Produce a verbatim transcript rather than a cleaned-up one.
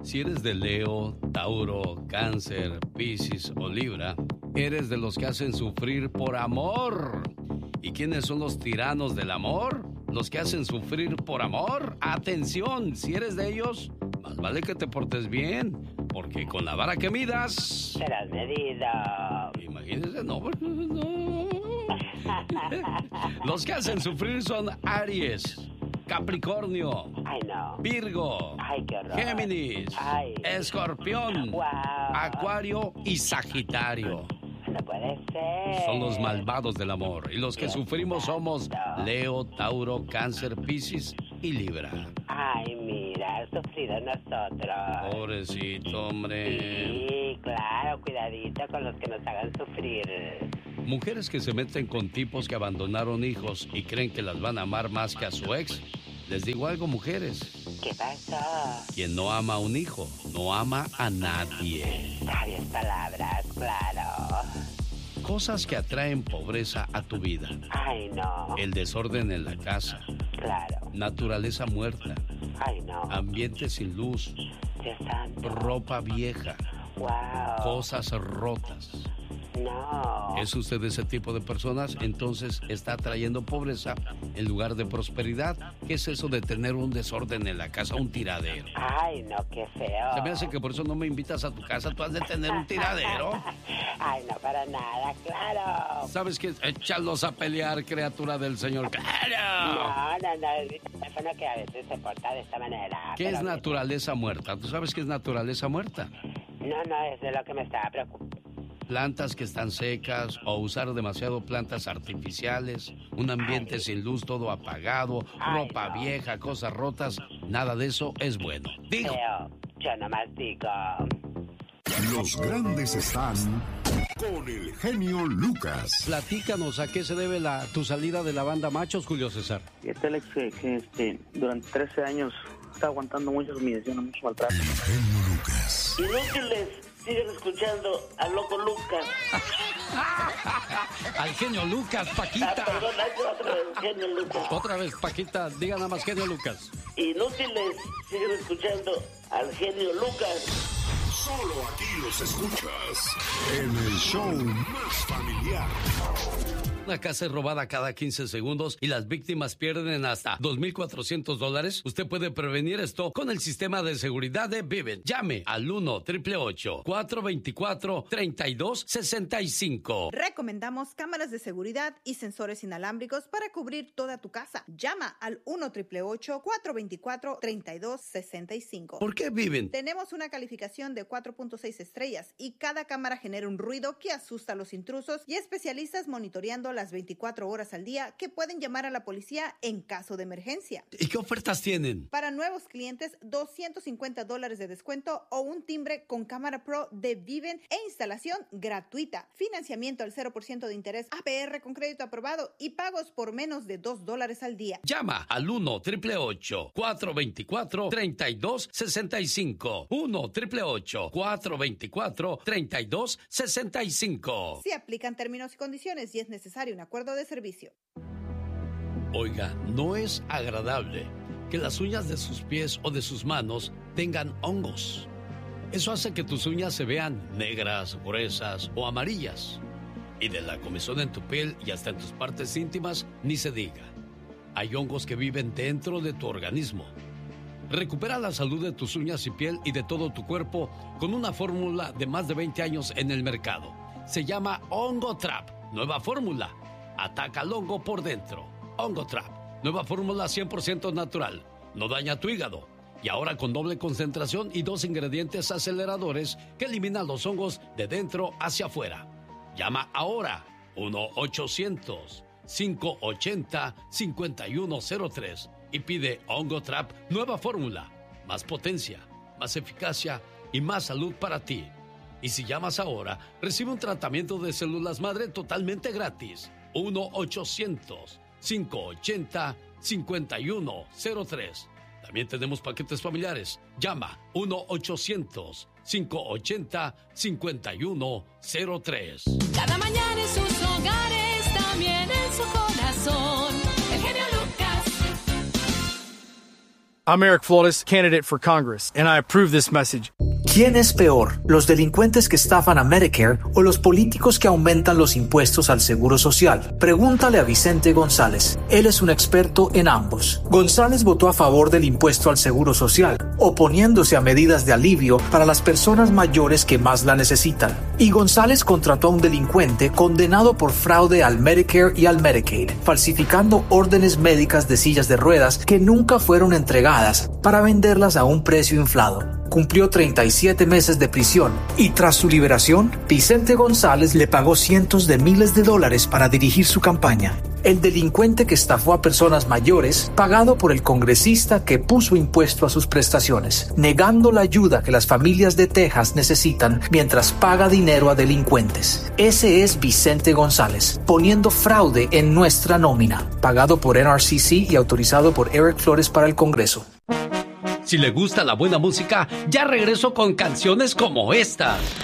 Si eres de Leo, Tauro, Cáncer, Piscis o Libra, eres de los que hacen sufrir por amor. ¿Y quiénes son los tiranos del amor? Los que hacen sufrir por amor. Atención, si eres de ellos, más vale que te portes bien, porque con la vara que midas serás medido. Imagínense, no, no. Los que hacen sufrir son Aries, Capricornio, Ay, no. Virgo, Ay, qué horror. Géminis, Ay. Escorpión, Wow. Acuario y Sagitario. No puede ser. Son los malvados del amor. Y los que Dios sufrimos somos santo. Leo, Tauro, Cáncer, Piscis y Libra. Ay, mira, has sufrido nosotros. Pobrecito, hombre. Sí, claro, cuidadito con los que nos hagan sufrir. Mujeres que se meten con tipos que abandonaron hijos y creen que las van a amar más que a su ex. Les digo algo, mujeres. ¿Qué pasó? Quien no ama a un hijo, no ama a nadie. Sabias palabras, claro. Cosas que atraen pobreza a tu vida. Ay, no. El desorden en la casa. Claro. Naturaleza muerta. Ay, no. Ambiente sin luz. Dios santo. Ropa vieja. Wow. Cosas rotas. No. ¿Es usted de ese tipo de personas? Entonces está atrayendo pobreza en lugar de prosperidad. ¿Qué es eso de tener un desorden en la casa, un tiradero? Ay, no, qué feo. Se me hace que por eso no me invitas a tu casa. Tú has de tener un tiradero. Ay, no, para nada, claro. ¿Sabes qué? Échalos a pelear, criatura del Señor. ¡Claro! No, no, no, es mi teléfono que a veces se porta de esta manera. ¿Qué pero es naturaleza muerta? ¿Tú sabes qué es naturaleza muerta? No, no, es de lo que me estaba preocupando. Plantas que están secas o usar demasiado plantas artificiales, un ambiente Ay. sin luz, todo apagado, Ay, ropa no. vieja, cosas rotas, nada de eso es bueno. Digo, Feo, yo nomás digo. Los grandes están con el genio Lucas. platícanos a qué se debe la, tu salida de la banda Machos, Julio César. Fíjate, Alex, que, que, este, durante trece años está aguantando muchas humillaciones, mucho maltrato. El genio Lucas. Inútiles, siguen escuchando al loco Lucas. Al genio Lucas, Ah, Paquita. perdón, hay que otra vez, genio Lucas. Otra vez, Paquita, diga nada más genio Lucas. Inútiles, siguen escuchando al genio Lucas. Solo aquí los escuchas en el show más familiar. Una casa es robada cada quince segundos y las víctimas pierden hasta dos mil cuatrocientos dólares. Usted puede prevenir esto con el sistema de seguridad de Vivint. Llame al uno triple ocho, cuatro dos cuatro, tres dos seis cinco. Recomendamos cámaras de seguridad y sensores inalámbricos para cubrir toda tu casa. Llama al uno triple ocho, cuatro dos cuatro, tres dos seis cinco. ¿Por qué Vivint? Tenemos una calificación de cuatro punto seis estrellas y cada cámara genera un ruido que asusta a los intrusos y especialistas monitoreando las veinticuatro horas al día que pueden llamar a la policía en caso de emergencia. ¿Y qué ofertas tienen? Para nuevos clientes, doscientos cincuenta dólares de descuento o un timbre con cámara pro de Vivint e instalación gratuita. Financiamiento al cero por ciento de interés, A P R con crédito aprobado y pagos por menos de dos dólares al día. Llama al uno triple ocho, cuatro dos cuatro, tres dos seis cinco. uno triple ocho, cuatro dos cuatro, tres dos seis cinco. Se aplican términos y condiciones y es necesario un acuerdo de servicio. Oiga, no es agradable que las uñas de sus pies o de sus manos tengan hongos. Eso hace que tus uñas se vean negras, gruesas o amarillas. Y de la comezón en tu piel y hasta en tus partes íntimas, ni se diga. Hay hongos que viven dentro de tu organismo. Recupera la salud de tus uñas y piel y de todo tu cuerpo con una fórmula de más de veinte años en el mercado. Se llama Hongo Trap, nueva fórmula. Ataca al hongo por dentro. Hongo Trap, nueva fórmula cien por ciento natural. No daña tu hígado. Y ahora con doble concentración y dos ingredientes aceleradores que eliminan los hongos de dentro hacia afuera. Llama ahora uno ochocientos, cinco ochenta, cinco uno cero tres y pide Hongo Trap, nueva fórmula. Más potencia, más eficacia y más salud para ti. Y si llamas ahora, recibe un tratamiento de células madre totalmente gratis. uno ochocientos, cinco ochenta, cinco uno cero tres. También tenemos paquetes familiares. Llama uno ochocientos, cinco ochenta, cinco uno cero tres. Cada mañana en sus hogares, también en su corazón. El genio Lucas. I'm Eric Flores, candidate for Congress, and I approve this message. ¿Quién es peor, los delincuentes que estafan a Medicare o los políticos que aumentan los impuestos al Seguro Social? Pregúntale a Vicente González. Él es un experto en ambos. González votó a favor del impuesto al Seguro Social, oponiéndose a medidas de alivio para las personas mayores que más la necesitan. Y González contrató a un delincuente condenado por fraude al Medicare y al Medicaid, falsificando órdenes médicas de sillas de ruedas que nunca fueron entregadas para venderlas a un precio inflado. Cumplió treinta y siete meses de prisión y tras su liberación, Vicente González le pagó cientos de miles de dólares para dirigir su campaña. El delincuente que estafó a personas mayores, pagado por el congresista que puso impuesto a sus prestaciones, negando la ayuda que las familias de Texas necesitan mientras paga dinero a delincuentes. Ese es Vicente González, poniendo fraude en nuestra nómina, pagado por N R C C y autorizado por Eric Flores para el Congreso. Si le gusta la buena música, ya regreso con canciones como esta.